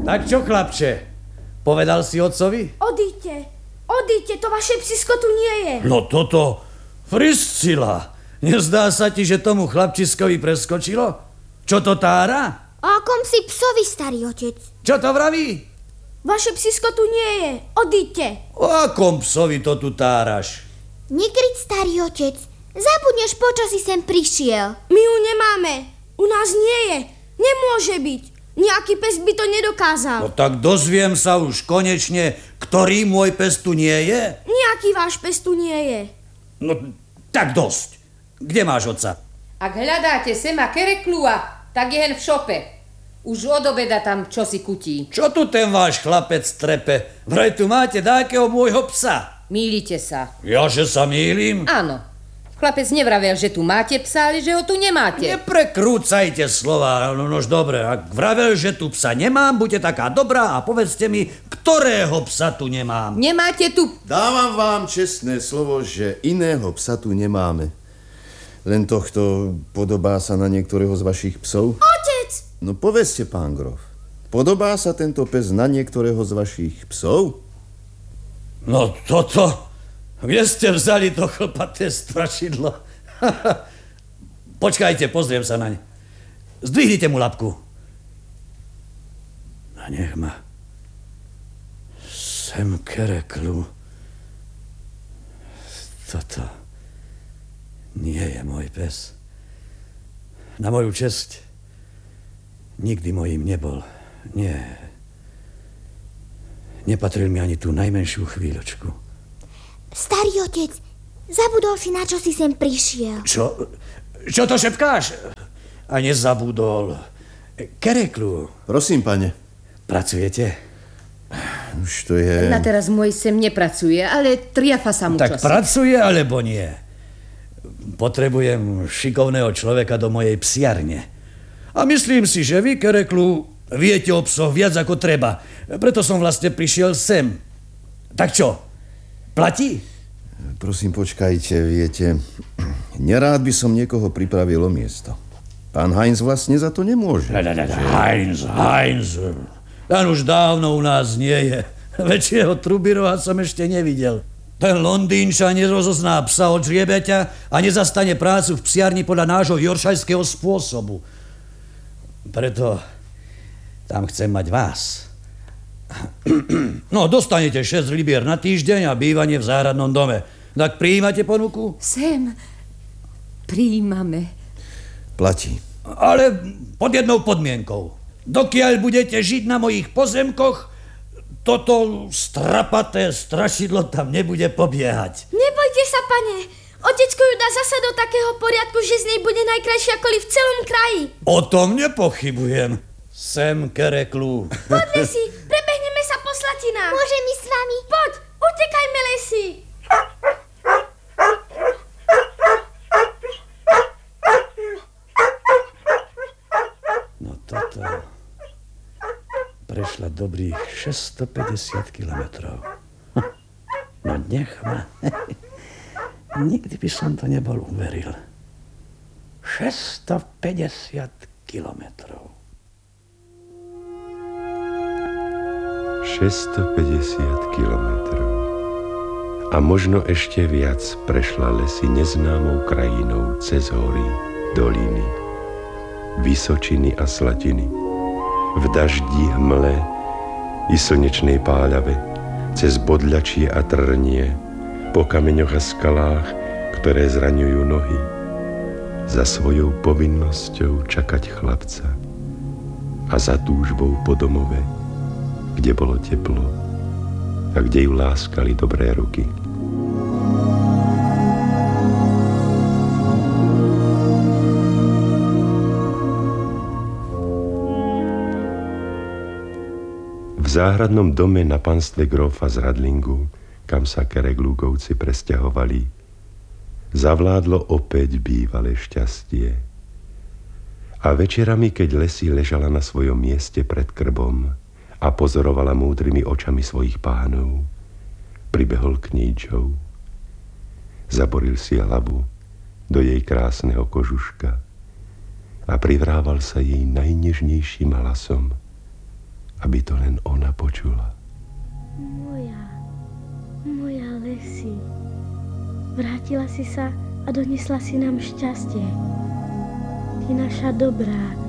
Tak čo, chlapče? Povedal si otcovi? Odíďte, to vaše psisko tu nie je. No toto, Priscila, nezdá sa ti, že tomu chlapčiskovi preskočilo? Čo to tára? O akom si psovi, starý otec? Čo to vraví? Vaše psisko tu nie je, odíďte. O akom psovi to tu táraš? Nekryť, starý otec. Zabudneš, počo si sem prišiel. My ju nemáme, u nás nie je, nemôže byť. Nejaký pes by to nedokázal. No tak dozviem sa už konečne, ktorý môj pes tu nie je? Nejaký váš pes tu nie je. No tak dosť. Kde máš otca? Ak hľadáte sema Kereklua, tak je hen v šope. Už od obeda tam čosi kutí. Čo tu ten váš chlapec trepe? Vraj tu máte dákeho môjho psa. Mýlite sa. Ja, že sa mýlim? Áno. Chlapec nevravel, že tu máte psa, ale že ho tu nemáte. Neprekrúcajte slova. Nož dobre, ak vravel, že tu psa nemám, buďte taká dobrá a povedzte mi, ktorého psa tu nemám. Nemáte tu... Dávam vám čestné slovo, že iného psa tu nemáme. Len tohto podobá sa na niektorého z vašich psov? Otec! No povedzte, pán grof. Podobá sa tento pes na niektorého z vašich psov? No toto... Kde ste vzali to chlpaté strašidlo? Počkajte, pozriem sa naň. Zdvihnite mu labku. A nech ma. Sem Kereklu. Toto nie je môj pes. Na moju česť nikdy mojím nebol. Nie. Nepatril mi ani tú najmenšiu chvíľočku. Starý otec, zabudol si, na čo si sem prišiel. Čo to šepkáš? A nezabudol. Kereklu. Prosím, pane. Pracujete? Už to je... Na teraz môj sem nepracuje, ale triafa sa mu Tak čosi. pracuje, alebo nie? Potrebujem šikovného človeka do mojej psiarne. A myslím si, že vy, Kereklu, viete o psoch viac ako treba. Preto som vlastne prišiel sem. Tak čo? Platí? Prosím, počkajte, viete, nerád by som niekoho pripravil o miesto. Pán Heinz vlastne za to nemôže. Heinz. Ten už dávno u nás nie je. Väčšieho trubiroha som ešte nevidel. Ten Londýnčan nerozozná psa od žriebeťa a nezastane prácu v psiarni podľa nášho joršajského spôsobu. Preto tam chcem mať vás. No, dostanete 6 libier na týždeň a bývanie v záhradnom dome. Tak prijímate ponuku? Sem prijímame. Platí. Ale pod jednou podmienkou. Dokiaľ budete žiť na mojich pozemkoch, toto strapaté strašidlo tam nebude pobiehať. Nebojte sa, pane. Otecko ju dá zasa do takého poriadku, že z nej bude najkrajšia koli v celom kraji. O tom nepochybujem. Sem Kereklu. Poď, Lesi, prebehneme sa po slatinách. Môžem ísť s vami? Poď, utekajme, Lesi. No toto prešla dobrých 650 kilometrov. No nech ma. Nikdy by som to nebol uveril. 650 kilometrov. 650 kilometrov. A možno ešte viac prešla Lesy neznámou krajinou cez hory, doliny, vysočiny a slatiny. V daždi, hmle i slnečnej páľave, cez bodľačie a trnie, po kameňoch a skalách, ktoré zraňujú nohy. Za svojou povinnosťou čakať chlapca a za túžbou po domove, kde bolo teplo a kde ju láskali dobré ruky. V záhradnom dome na panstve grófa z Radlingu, kam sa Kereglúkovci presťahovali, zavládlo opäť bývalé šťastie. A večerami, keď Lesy ležala na svojom mieste pred krbom a pozorovala múdrymi očami svojich pánov, pribehol k nej Joe. Zaboril si hlavu do jej krásneho kožuška a privrával sa jej najnežnejším hlasom aby to len ona počula. Moja Lesi. Vrátila si sa a donesla si nám šťastie. Ty naša dobrá,